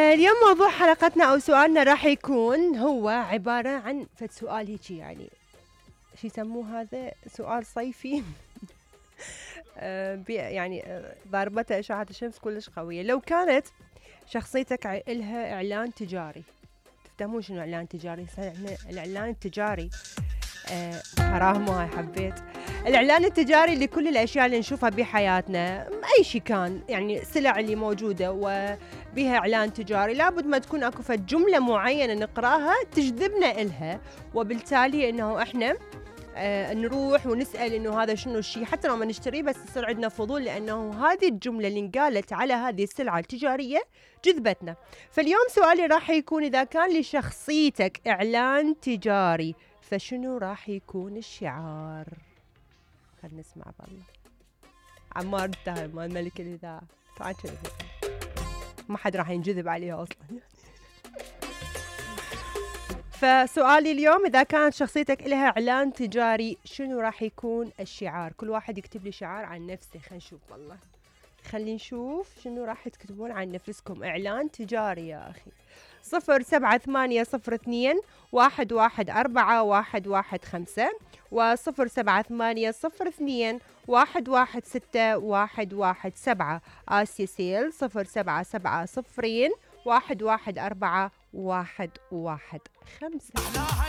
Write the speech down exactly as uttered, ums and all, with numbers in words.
آه اليوم موضوع حلقتنا أو سؤالنا راح يكون هو عبارة عن فد سؤال هيجي، يعني شو يسموه هذا، سؤال صيفي. آه بي يعني آه ضربته إشعة الشمس كلش قوية. لو كانت شخصيتك ع- إلها إعلان تجاري، تفهمون شنو إعلان تجاري؟ احنا الإعلان التجاري آه حرام، هاي حبيت الإعلان التجاري لكل الأشياء اللي نشوفها بحياتنا، أي شيء كان، يعني السلع اللي موجودة وبها إعلان تجاري لابد ما تكون أكو فد جملة معينة نقراها تجذبنا إلها، وبالتالي إنه إحنا آه نروح ونسأل إنه هذا شنو الشيء، حتى لو ما نشتريه بس يصير عندنا فضول، لأنه هذه الجملة اللي انقالت على هذه السلعة التجارية جذبتنا. فاليوم سؤالي راح يكون إذا كان لشخصيتك إعلان تجاري فشنو راح يكون الشعار؟ خلينا نسمع بالله. عمار انتهى مال ملك الإذاعة، طبعا كذا ما حد راح ينجذب عليها أصلا. فسؤالي اليوم إذا كانت شخصيتك لها إعلان تجاري شنو راح يكون الشعار؟ كل واحد يكتب لي شعار عن نفسه. خلينا نشوف والله، خلينا نشوف شنو راح تكتبون عن نفسكم. إعلان تجاري يا أخي. صفر سبعة ثمانية صفر اثنين واحد واحد أربعة واحد واحد خمسة وصفر سبعة ثمانية صفر اثنين واحد واحد ستة واحد واحد سبعة. آسيا سيل صفر سبعة سبعة صفرين واحد واحد أربعة واحد واحد خمسة.